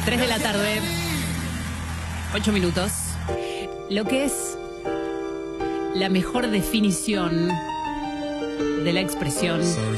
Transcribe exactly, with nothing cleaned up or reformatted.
tres de la tarde, ocho minutos. Lo que es la mejor definición de la expresión